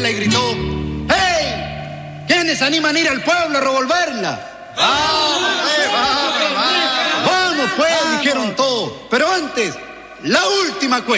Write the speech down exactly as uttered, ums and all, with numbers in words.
abuela y gritó: ¡Hey! ¿Quiénes animan a ir al pueblo a revolverla? ¡Vamos, pues, vamos, vamos! Vamos, pues, dijeron todos. Pero antes, la última cuenta.